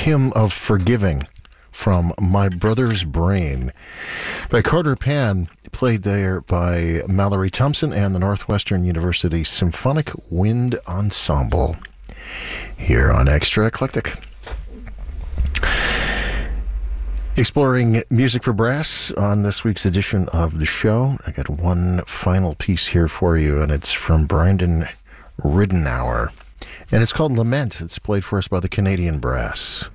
Hymn of Forgiving from My Brother's Brain by Carter Pan, played there by Mallory Thompson and the Northwestern University Symphonic Wind Ensemble here on Extra Eclectic. Exploring music for brass on this week's edition of the show. I got one final piece here for you, and it's from Brandon Ridenour, and it's called Lament. It's played for us by the Canadian Brass.